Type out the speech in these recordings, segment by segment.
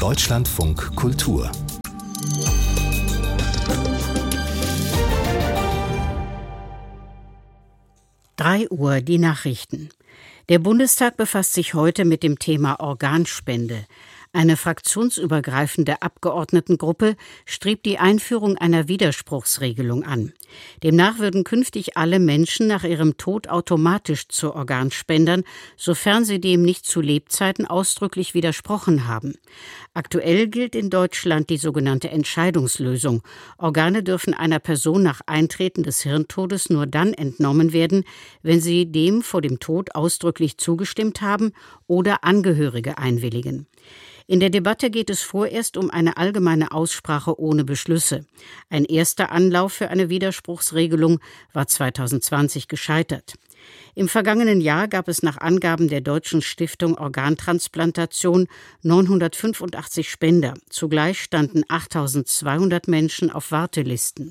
Deutschlandfunk Kultur. Uhr, die Nachrichten. Der Bundestag befasst sich heute mit dem Thema Organspende. Eine fraktionsübergreifende Abgeordnetengruppe strebt die Einführung einer Widerspruchsregelung an. Demnach würden künftig alle Menschen nach ihrem Tod automatisch zu Organspendern, sofern sie dem nicht zu Lebzeiten ausdrücklich widersprochen haben. Aktuell gilt in Deutschland die sogenannte Entscheidungslösung. Organe dürfen einer Person nach Eintreten des Hirntodes nur dann entnommen werden, wenn sie dem vor dem Tod ausdrücklich zugestimmt haben oder Angehörige einwilligen. In der Debatte geht es vorerst um eine allgemeine Aussprache ohne Beschlüsse. Ein erster Anlauf für eine Widerspruchsregelung war 2020 gescheitert. Im vergangenen Jahr gab es nach Angaben der Deutschen Stiftung Organtransplantation 985 Spender. Zugleich standen 8.200 Menschen auf Wartelisten.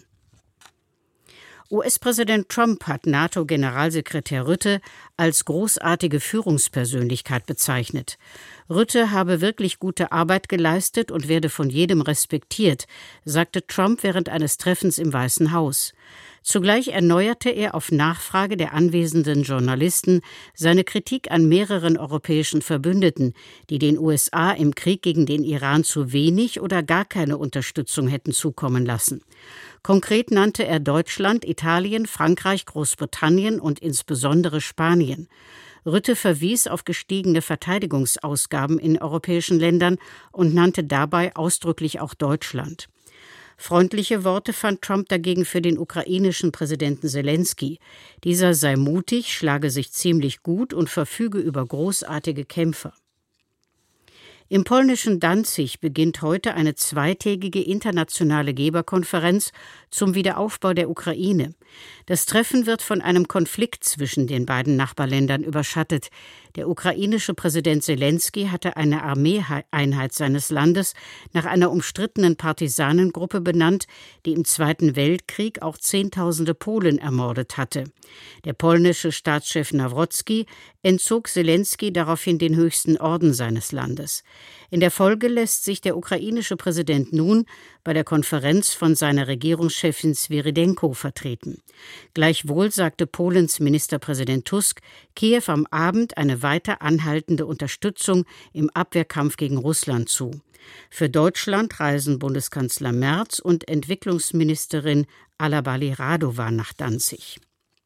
US-Präsident Trump hat NATO-Generalsekretär Rutte als großartige Führungspersönlichkeit bezeichnet. Rutte habe wirklich gute Arbeit geleistet und werde von jedem respektiert, sagte Trump während eines Treffens im Weißen Haus. Zugleich erneuerte er auf Nachfrage der anwesenden Journalisten seine Kritik an mehreren europäischen Verbündeten, die den USA im Krieg gegen den Iran zu wenig oder gar keine Unterstützung hätten zukommen lassen. Konkret nannte er Deutschland, Italien, Frankreich, Großbritannien und insbesondere Spanien. Rutte verwies auf gestiegene Verteidigungsausgaben in europäischen Ländern und nannte dabei ausdrücklich auch Deutschland. Freundliche Worte fand Trump dagegen für den ukrainischen Präsidenten Selenskyj. Dieser sei mutig, schlage sich ziemlich gut und verfüge über großartige Kämpfer. Im polnischen Danzig beginnt heute eine zweitägige internationale Geberkonferenz zum Wiederaufbau der Ukraine. Das Treffen wird von einem Konflikt zwischen den beiden Nachbarländern überschattet. Der ukrainische Präsident Selenskyj hatte eine Armeeeinheit seines Landes nach einer umstrittenen Partisanengruppe benannt, die im Zweiten Weltkrieg auch Zehntausende Polen ermordet hatte. Der polnische Staatschef Nawrocki entzog Selenskyj daraufhin den höchsten Orden seines Landes. In der Folge lässt sich der ukrainische Präsident nun bei der Konferenz von seiner Regierungschefin Swirydenko vertreten. Gleichwohl sagte Polens Ministerpräsident Tusk Kiew am Abend eine weiter anhaltende Unterstützung im Abwehrkampf gegen Russland zu. Für Deutschland reisen Bundeskanzler Merz und Entwicklungsministerin Alabali-Radova nach Danzig.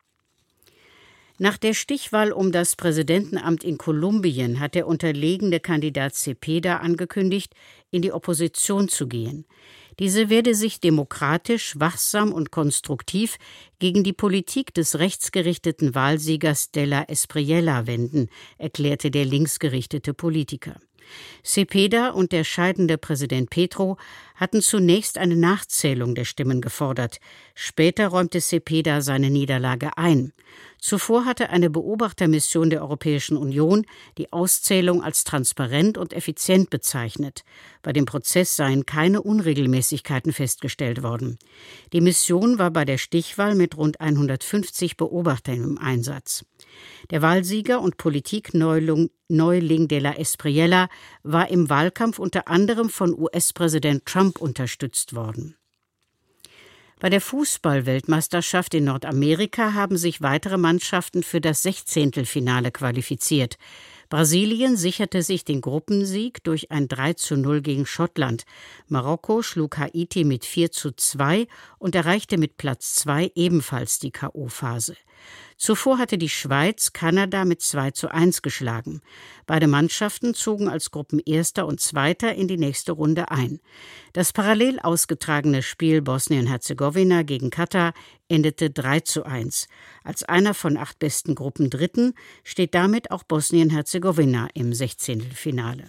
Nach der Stichwahl um das Präsidentenamt in Kolumbien hat der unterlegene Kandidat Cepeda angekündigt, in die Opposition zu gehen. Diese werde sich demokratisch, wachsam und konstruktiv gegen die Politik des rechtsgerichteten Wahlsiegers Della Espriella wenden, erklärte der linksgerichtete Politiker. Cepeda und der scheidende Präsident Petro hatten zunächst eine Nachzählung der Stimmen gefordert. Später räumte Cepeda seine Niederlage ein. Zuvor hatte eine Beobachtermission der Europäischen Union die Auszählung als transparent und effizient bezeichnet. Bei dem Prozess seien keine Unregelmäßigkeiten festgestellt worden. Die Mission war bei der Stichwahl mit rund 150 Beobachtern im Einsatz. Der Wahlsieger und Politikneuling Della Espriella war im Wahlkampf unter anderem von US-Präsident Trump unterstützt worden. Bei der Fußball-Weltmeisterschaft in Nordamerika haben sich weitere Mannschaften für das Sechzehntelfinale qualifiziert. Brasilien sicherte sich den Gruppensieg durch ein 3:0 gegen Schottland. Marokko schlug Haiti mit 4:2 und erreichte mit Platz 2 ebenfalls die K.O.-Phase. Zuvor hatte die Schweiz Kanada mit 2:1 geschlagen. Beide Mannschaften zogen als Gruppenerster und Zweiter in die nächste Runde ein. Das parallel ausgetragene Spiel Bosnien-Herzegowina gegen Katar endete 3:1. Als einer von 8 besten Gruppendritten steht damit auch Bosnien-Herzegowina im Sechzehntelfinale.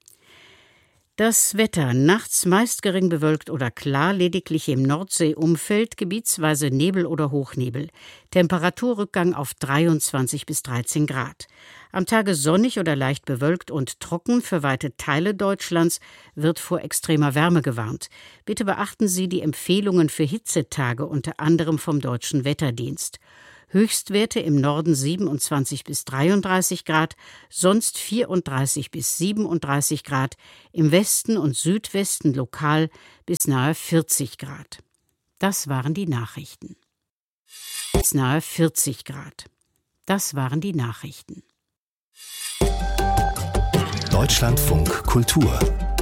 Das Wetter: nachts meist gering bewölkt oder klar, lediglich im Nordseeumfeld gebietsweise Nebel oder Hochnebel. Temperaturrückgang auf 23 bis 13 Grad. Am Tage sonnig oder leicht bewölkt und trocken für weite Teile Deutschlands, wird vor extremer Wärme gewarnt. Bitte beachten Sie die Empfehlungen für Hitzetage, unter anderem vom Deutschen Wetterdienst. Höchstwerte im Norden 27 bis 33 Grad, sonst 34 bis 37 Grad, im Westen und Südwesten lokal bis nahe 40 Grad. Das waren die Nachrichten. Bis nahe 40 Grad. Das waren die Nachrichten. Deutschlandfunk Kultur